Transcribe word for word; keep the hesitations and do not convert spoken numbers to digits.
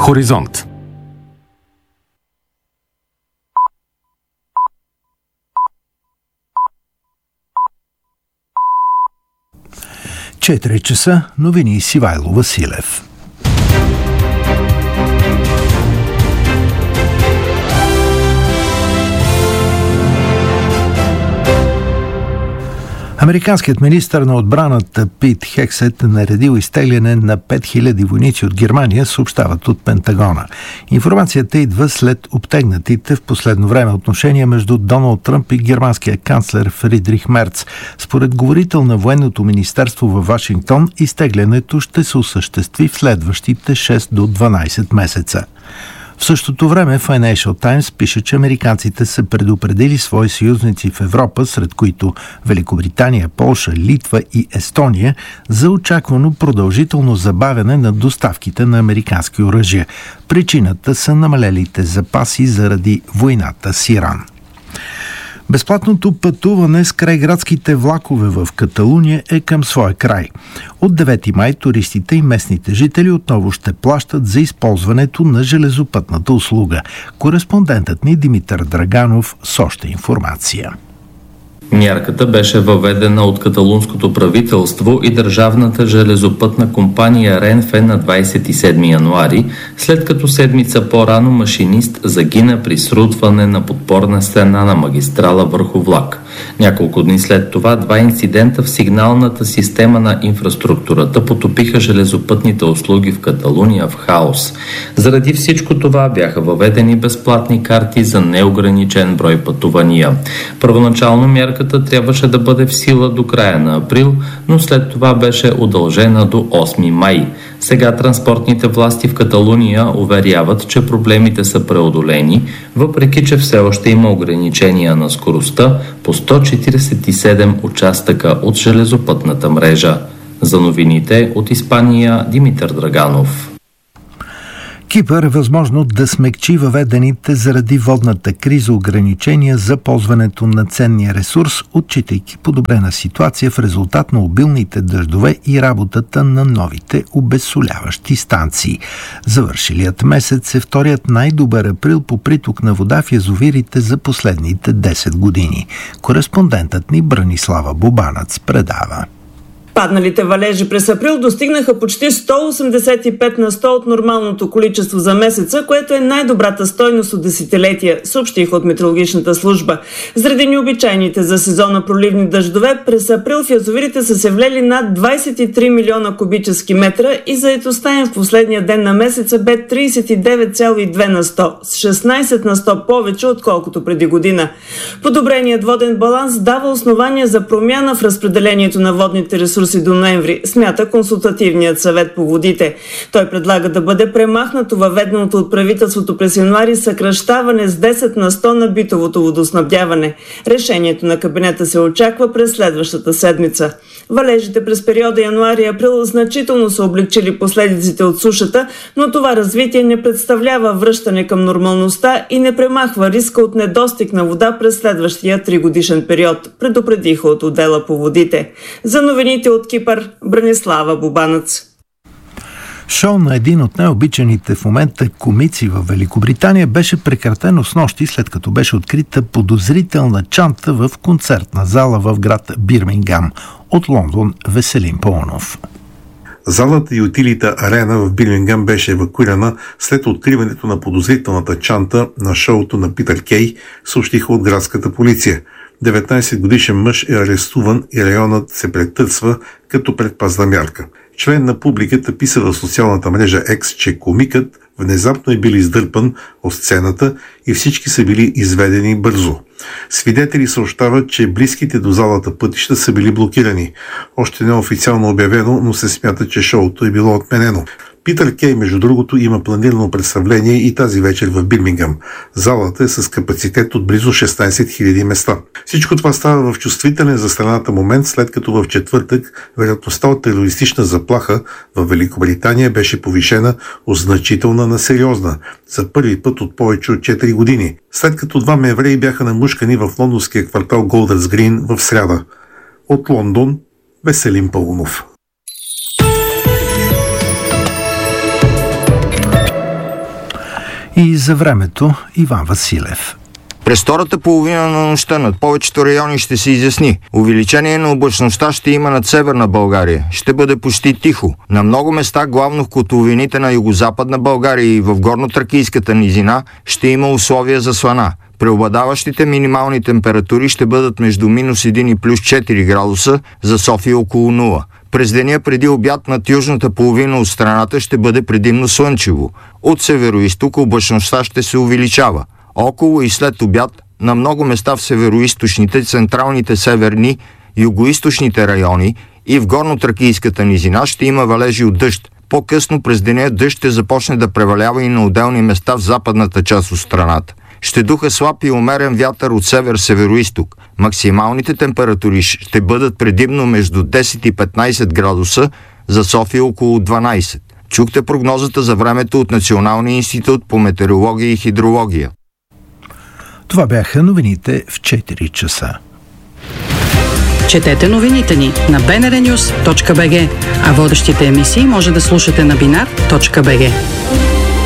Хоризонт. четири часа, новини с Ивайло Василев. Американският министър на отбраната Пит Хексет наредил изтегляне на пет хиляди войници от Германия, съобщават от Пентагона. Информацията идва след обтегнатите в последно време отношения между Доналд Тръмп и германския канцлер Фридрих Мерц. Според говорител на военното министерство във Вашингтон, изтеглянето ще се осъществи в следващите шест до дванайсет месеца. В същото време Financial Times пише, че американците са предупредили свои съюзници в Европа, сред които Великобритания, Полша, Литва и Естония, за очаквано продължително забавяне на доставките на американски оръжия. Причината са намалелите запаси заради войната с Иран. Безплатното пътуване с крайградските влакове в Каталуния е към своя край. От девети май туристите и местните жители отново ще плащат за използването на железопътната услуга. Кореспондентът ни Димитър Драганов с още информация. Мярката беше въведена от каталунското правителство и държавната железопътна компания Ренфе на двайсет и седми януари, след като седмица по-рано машинист загина при срутване на подпорна стена на магистрала върху влак. Няколко дни след това два инцидента в сигналната система на инфраструктурата потопиха железопътните услуги в Каталуния в хаос. Заради всичко това бяха въведени безплатни карти за неограничен брой пътувания. Първоначално мярката трябваше да бъде в сила до края на април, но след това беше удължена до осми май. Сега транспортните власти в Каталуния уверяват, че проблемите са преодолени, въпреки че все още има ограничения на скоростта по сто четирийсет и седем участъка от железопътната мрежа. За новините от Испания, Димитър Драганов. Кипър е възможно да смекчи въведените заради водната криза ограничения за ползването на ценния ресурс, отчитайки подобрена ситуация в резултат на обилните дъждове и работата на новите обезсоляващи станции. Завършилият месец е вторият най-добър април по приток на вода в язовирите за последните десет години. Кореспондентът ни Бранислава Бобанац предава. Падналите валежи през април достигнаха почти сто осемдесет и пет на сто от нормалното количество за месеца, което е най-добрата стойност от десетилетия, съобщиха от метеорологичната служба. Заради необичайните за сезона проливни дъждове, през април в язовирите са се влели над двайсет и три милиона кубически метра и заетостта им в последния ден на месеца бе трийсет и девет цяло и две на сто, с шестнайсет на сто повече, отколкото преди година. Подобреният воден баланс дава основания за промяна в разпределението на водните ресурси до ноември, смята Консултативният съвет по водите. Той предлага да бъде премахнато въведеното от правителството през януари съкращаване с десет на сто на битовото водоснабдяване. Решението на кабинета се очаква през следващата седмица. Валежите през периода януари-април значително са облегчили последиците от сушата, но това развитие не представлява връщане към нормалността и не премахва риска от недостиг на вода през следващия тригодишен период, предупредиха от отдела по водите. За новините от Кипър, Бранислава Бобанац. Шоу на един от най-обичаните в момента комици в Великобритания беше прекратено снощи, след като беше открита подозрителна чанта в концертна зала в град Бирмингам. От Лондон Веселин Паунов. Залата Ютилита Арена в Бирмингам беше евакуирана след откриването на подозрителната чанта на шоуто на Питър Кей, съобщиха от градската полиция. деветнайсет годишен мъж е арестуван и районът се претърсва като предпазна мярка. Член на публиката писа в социалната мрежа X, че комикът внезапно е бил издърпан от сцената и всички са били изведени бързо. Свидетели съобщават, че близките до залата пътища са били блокирани. Още не е официално обявено, но се смята, че шоуто е било отменено. Питър Кей, между другото, има планирано представление и тази вечер в Бирмингам. Залата е с капацитет от близо шестнайсет хиляди места. Всичко това става в чувствителен за страната момент, след като в четвъртък вероятността от терористична заплаха в Великобритания беше повишена от значителна на сериозна, за първи път от повече от четири години, след като двама евреи бяха намушкани в лондонския квартал Голдърс Грин в сряда. От Лондон Веселин Паунов. И за времето Иван Василев. През втората половина на нощта над повечето райони ще се изясни. Увеличение на облачността ще има над северна България. Ще бъде почти тихо. На много места, главно в котловините на югозападна България и в горно-тракийската низина, ще има условия за слана. Преобладаващите минимални температури ще бъдат между минус един и плюс четири градуса, за София около нула. През деня преди обяд над южната половина от страната ще бъде предимно слънчево. От североизток облачността ще се увеличава. Около и след обяд на много места в североизточните, централните северни, югоизточните райони и в горно-тракийската низина ще има валежи от дъжд. По-късно през деня дъжд ще започне да превалява и на отделни места в западната част от страната. Ще духа слаб и умерен вятър от север-североизток. Максималните температури ще бъдат предимно между десет и петнайсет градуса, за София около дванайсет. Чухте прогнозата за времето от Националния институт по метеорология и хидрология. Това бяха новините в четири часа. Четете новините ни на би ен ар нюс точка би джи, а водещите емисии може да слушате на бинар точка би джи.